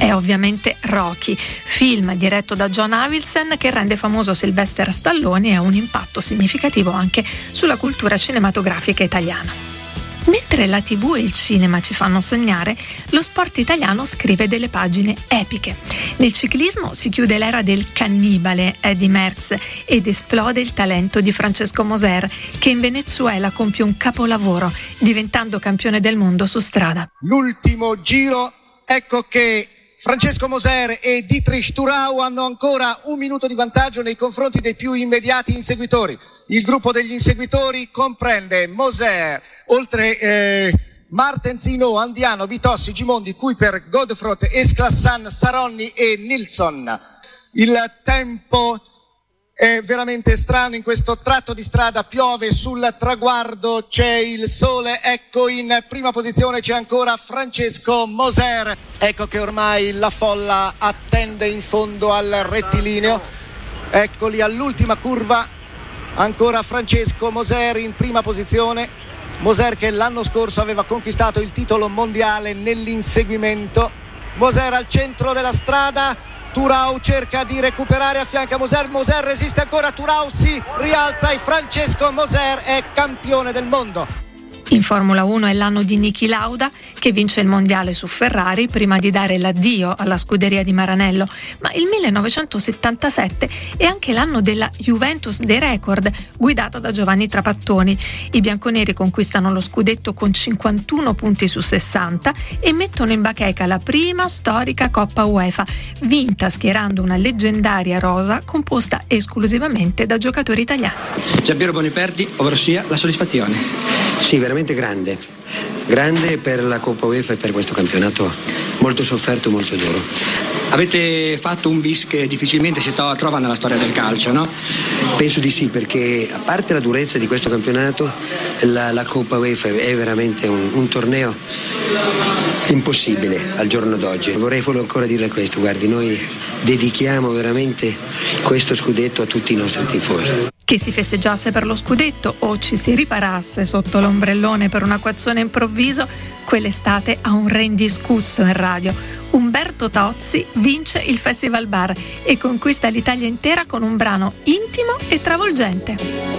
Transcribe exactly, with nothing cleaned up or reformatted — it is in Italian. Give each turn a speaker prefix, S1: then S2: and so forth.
S1: è ovviamente Rocky, film diretto da John Avildsen che rende famoso Sylvester Stallone e ha un impatto significativo anche sulla cultura cinematografica italiana. Mentre la tivù e il cinema ci fanno sognare, lo sport italiano scrive delle pagine epiche. Nel ciclismo si chiude l'era del cannibale Eddy Merckx ed esplode il talento di Francesco Moser, che in Venezuela compie un capolavoro, diventando campione del mondo su strada.
S2: L'ultimo giro, ecco che Francesco Moser e Dietrich Thurau hanno ancora un minuto di vantaggio nei confronti dei più immediati inseguitori. Il gruppo degli inseguitori comprende Moser, oltre eh, Martens, Hinault, Andiano, Vitossi, Gimondi, Kuiper, Godefroth, Esclassan, Saronni e Nilsson. Il tempo è veramente strano in questo tratto di strada, piove sul traguardo, c'è il sole, ecco in prima posizione c'è ancora Francesco Moser, ecco che ormai la folla attende in fondo al rettilineo, eccoli all'ultima curva, ancora Francesco Moser in prima posizione, Moser che l'anno scorso aveva conquistato il titolo mondiale nell'inseguimento, Moser al centro della strada, Thurau cerca di recuperare a fianco a Moser, Moser resiste ancora, Thurau si rialza e Francesco Moser è campione del mondo.
S1: In Formula uno è l'anno di Niki Lauda, che vince il mondiale su Ferrari prima di dare l'addio alla scuderia di Maranello, ma il millenovecentosettantasette è anche l'anno della Juventus dei record, guidata da Giovanni Trapattoni. I bianconeri conquistano lo scudetto con cinquantuno punti su sessanta e mettono in bacheca la prima storica Coppa UEFA, vinta schierando una leggendaria rosa composta esclusivamente da giocatori italiani.
S3: Giampiero Boniperti, ovvero sia la soddisfazione.
S4: Sì, veramente grande, grande per la Coppa UEFA e per questo campionato molto sofferto, molto duro.
S3: Avete fatto un bis che difficilmente si trova nella storia del calcio, no?
S4: Penso di sì, perché a parte la durezza di questo campionato, la, la Coppa UEFA è veramente un, un torneo impossibile al giorno d'oggi. Vorrei solo ancora dire questo, guardi, noi dedichiamo veramente questo scudetto a tutti i nostri tifosi.
S1: Che si festeggiasse per lo scudetto o ci si riparasse sotto l'ombrellone per un acquazzone improvviso, quell'estate ha un re indiscusso in radio. Umberto Tozzi vince il Festival Bar e conquista l'Italia intera con un brano intimo e travolgente.